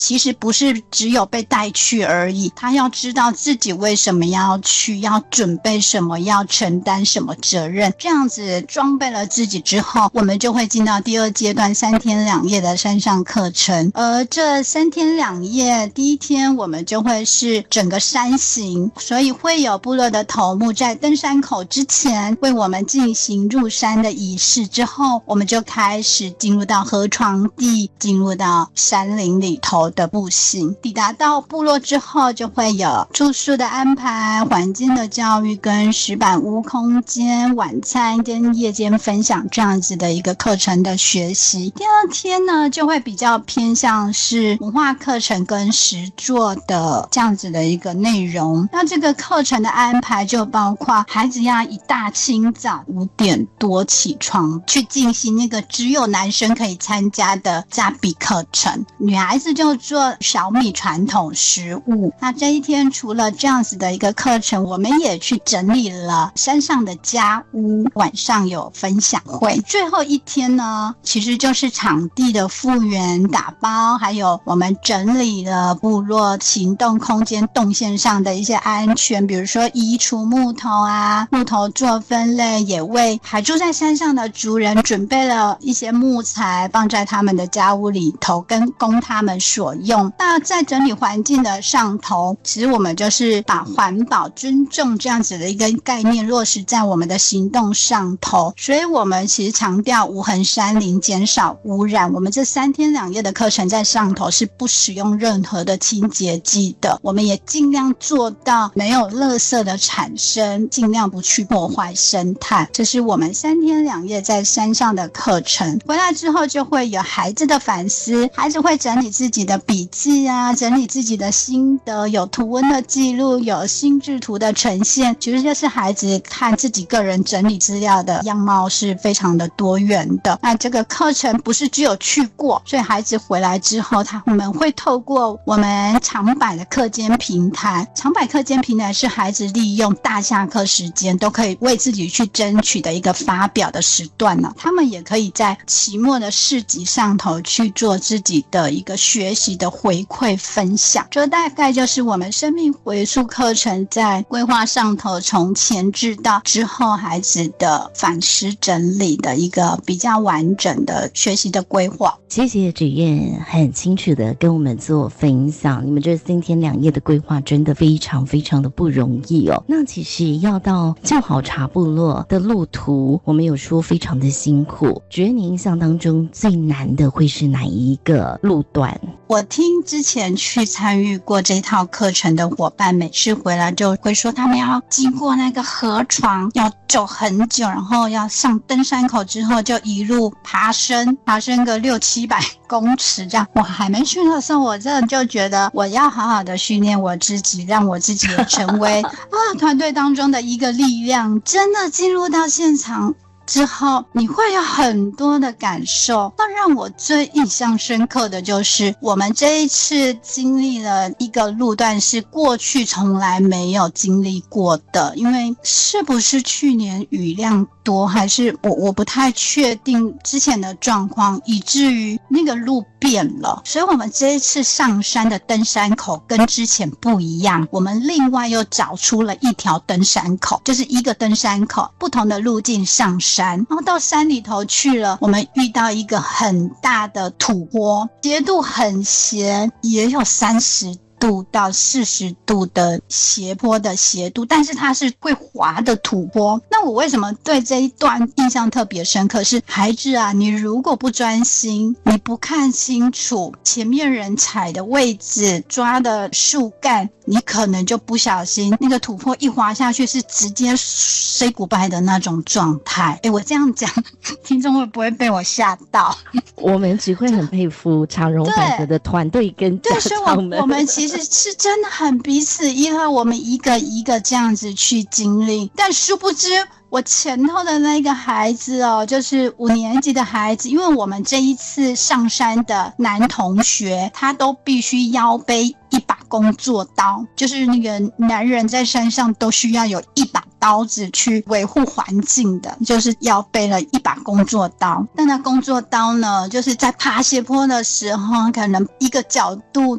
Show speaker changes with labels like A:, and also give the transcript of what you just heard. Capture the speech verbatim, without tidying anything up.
A: 其实不是只有被带去而已，他要知道自己为什么要去，要准备什么，要承担什么责任。这样子装备了自己之后，我们就会进到第二阶段三天两夜的山上课程。而这三天两夜，第一天我们就会是整个山行，所以会有部落的头目在登山口之前为我们进行入山的仪式，之后我们就开始进入到河床地，进入到山林里头的步行。抵达到部落之后，就会有住宿的安排、环境的教育跟石板屋空间、晚餐跟夜间分享这样子的一个课程的学习。第二天呢，就会比较偏向是文化课程跟实作的这样子的一个内容。那这个课程的安排就包括孩子要一大清早五点多起床去进行那个只有男生可以参加的扎比课程，女孩子就做小米传统食物。那这一天除了这样子的一个课程，我们也去整理了山上的家屋，晚上有分享会。最后一天呢，其实就是场地的复原打包，还有我们整理了部落行动空间动线上的一些安全，比如说移除木头啊，木头做分类，也为还住在山上的族人准备了一些木材放在他们的家屋里头，跟供他们所用。那在整理环境的上头，其实我们就是把环保尊重这样子的一个概念落实在我们的行动上头，所以我们其实强调无痕山林，减少污染。我们这三天两夜的课程在上头是不使用任何的清洁剂的，我们也尽量做到没有垃圾的产生，尽量不去破坏生态。这是我们三天两夜在山上的课程。回来之后就会有孩子的反思，孩子会整理自己的笔记啊，整理自己的心得，有图文的记录，有心智图的呈现。其实就是孩子看自己个人整理资料的样貌是非常的多元的。那这个课程不是只有去过，所以孩子回来之后，他我们会透过我们长百的课间平台，长百课间平台是孩子利用大下课时间都可以为自己去争取的一个发表的时段呢。他们也可以在期末的市集上头去做自己的一个学习的回馈分享。这大概就是我们生命回溯课程在规划上头从前置到之后孩子的反思整理的一个比较完整的学习的规划。
B: 谢谢芷燕很清楚的跟我们做分享，你们这三天两夜的规划真的非常非常的不容易哦。那其实要到旧好茶部落的路途，我们有说非常的辛苦，觉得你印象当中最难的会是哪一个路段？
A: 我听之前去参与过这套课程的伙伴，每次回来就会说他们要经过那个河床，要走很久，然后要上登山口之后就一路爬升，爬升个六七百公尺这样。我还没去的时候，我真的就觉得我要好好的训练我自己，让我自己也成为啊团队当中的一个力量。真的进入到现场之后，你会有很多的感受。那让我最印象深刻的就是我们这一次经历了一个路段是过去从来没有经历过的，因为是不是去年雨量多，还是我我不太确定之前的状况，以至于那个路变了。所以我们这一次上山的登山口跟之前不一样，我们另外又找出了一条登山口，就是一个登山口，不同的路径上山。然后到山里头去了，我们遇到一个很大的土坡，斜度很斜，也有三十度到四十度的斜坡的斜度，但是它是会滑的土坡。那我为什么对这一段印象特别深刻，是孩子啊，你如果不专心，你不看清楚前面人踩的位置，抓的树干，你可能就不小心那个土坡一滑下去是直接 say goodbye 的那种状态。诶，我这样讲听众会不会被我吓到？
B: 我们只会很佩服长荣反折的团队跟家长们。
A: 对，所以我们其实是真的很彼此依赖，我们一个一个这样子去经历。但殊不知我前头的那个孩子哦，就是五年级的孩子，因为我们这一次上山的男同学他都必须腰背一把工作刀，就是那个男人在山上都需要有一把刀子去维护环境的，就是要背了一把工作刀。但那工作刀呢，就是在爬斜坡的时候，可能一个角度